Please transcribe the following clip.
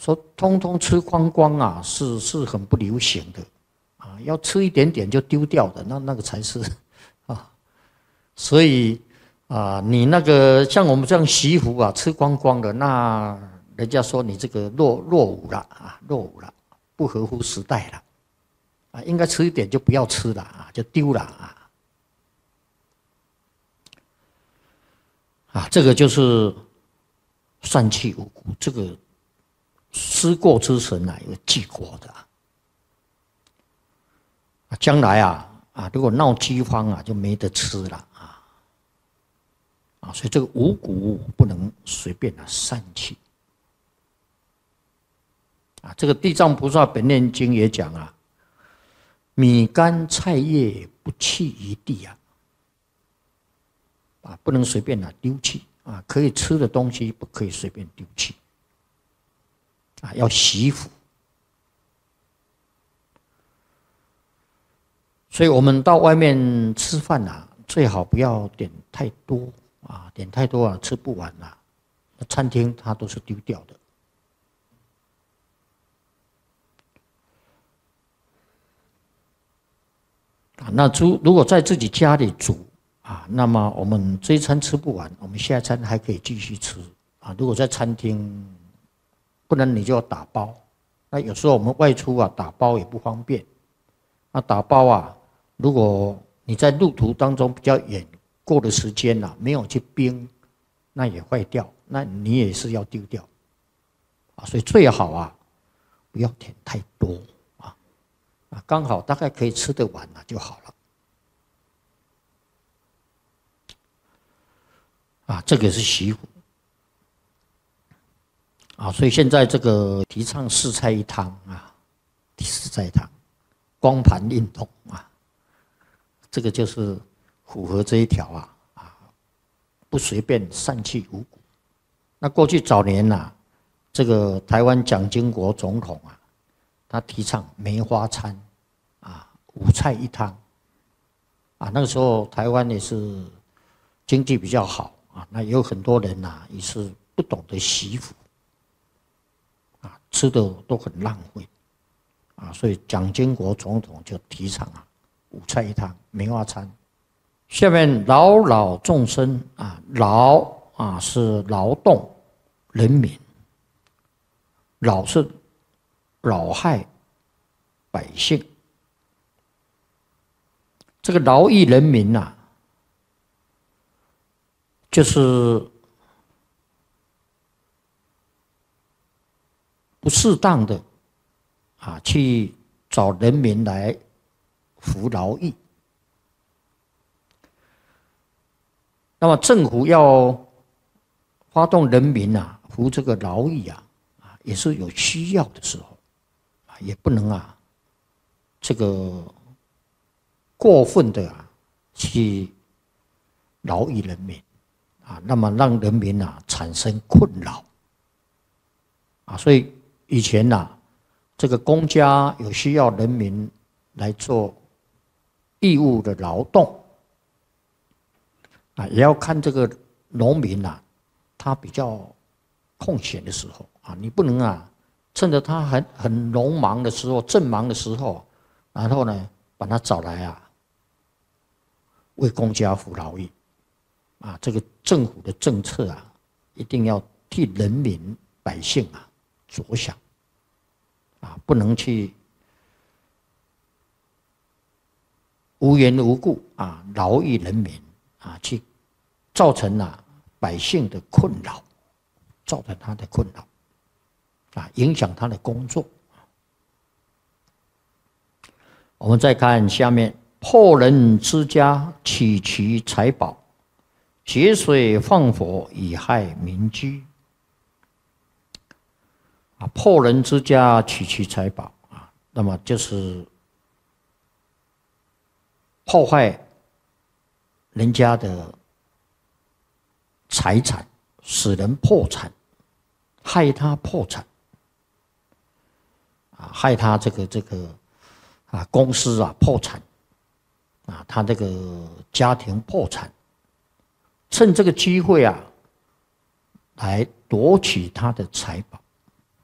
说通通吃光光啊，是很不流行的啊，要吃一点点就丢掉的，那个才是啊。所以啊，你那个像我们这样媳妇啊，吃光光的，那人家说你这个落伍了啊，落伍了，不合乎时代了啊，应该吃一点就不要吃了啊，就丢了啊。啊，这个就是疝气无辜，这个思过之神啊，有记过的啊。将来啊，如果闹饥荒啊，就没得吃了啊，所以这个五谷不能随便疝气啊。这个地藏菩萨本愿经也讲啊，米干菜叶不弃一地啊。不能随便丢弃啊！可以吃的东西不可以随便丢弃啊！要惜福。所以我们到外面吃饭最好不要点太多啊！点太多吃不完餐厅它都是丢掉的啊。那如果在自己家里煮那么我们这一餐吃不完，我们下一餐还可以继续吃啊。如果在餐厅，不然你就要打包。那有时候我们外出打包也不方便。那打包如果你在路途当中比较远，过的时间没有去冰，那也坏掉，那你也是要丢掉所以最好不要点太多刚好大概可以吃得完就好了。这个是媳妇所以现在这个提倡四菜一汤四菜一汤，光盘运动这个就是符合这一条不随便疝气五谷。那过去早年这个台湾蒋经国总统他提倡梅花餐五菜一汤那个时候台湾也是经济比较好那有很多人也是不懂得惜福吃的都很浪费所以蒋经国总统就提倡五菜一汤梅花餐。下面老众生劳是劳动人民，扰是扰害百姓。这个劳役人民就是不适当的去找人民来服劳役。那么政府要发动人民服这个劳役也是有需要的时候也不能这个过分的去劳役人民那么让人民产生困扰所以以前这个公家有需要人民来做义务的劳动也要看这个农民他比较空闲的时候你不能趁着他很农忙的时候、正忙的时候，然后呢把他找来为公家服劳役这个政府的政策一定要替人民百姓着想不能去无缘无故劳役人民去造成百姓的困扰，造成他的困扰影响他的工作。我们再看下面，破人之家，取其财宝，节水放火，以害民居。破人之家，取其财宝那么就是破坏人家的财产，使人破产，害他破产害他这个公司破产他这个家庭破产，趁这个机会来夺取他的财宝